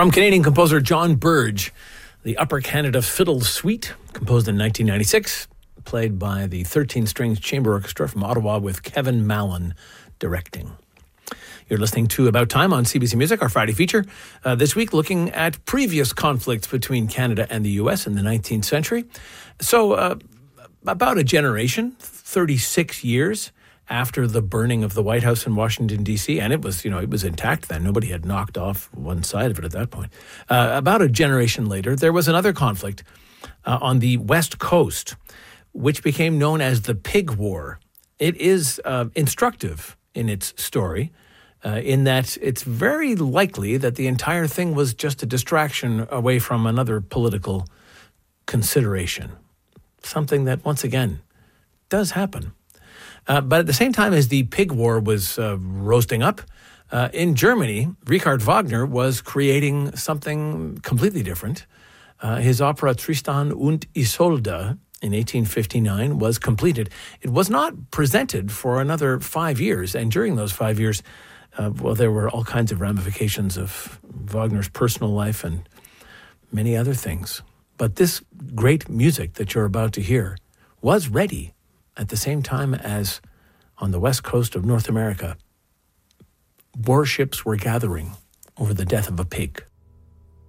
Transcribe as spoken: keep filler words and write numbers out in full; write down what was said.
From Canadian composer John Burge, the Upper Canada Fiddle Suite, composed in nineteen ninety-six, played by the thirteen strings Chamber Orchestra from Ottawa with Kevin Mallon directing. You're listening to About Time on C B C Music, our Friday feature. Uh, this week, looking at previous conflicts between Canada and the U S in the nineteenth century. So, uh, about a generation, thirty-six years after the burning of the White House in Washington, D C, and it was, you know, it was intact then. Nobody had knocked off one side of it at that point. Uh, about a generation later, there was another conflict uh, on the West Coast, which became known as the Pig War. It is uh, instructive in its story, uh, in that it's very likely that the entire thing was just a distraction away from another political consideration. Something that, once again, does happen. Uh, but at the same time as the Pig War was uh, roasting up, uh, in Germany, Richard Wagner was creating something completely different. Uh, his opera Tristan und Isolde in eighteen fifty-nine was completed. It was not presented for another five years, and during those five years, uh, well, there were all kinds of ramifications of Wagner's personal life and many other things. But this great music that you're about to hear was ready at the same time as on the west coast of North America, warships were gathering over the death of a pig.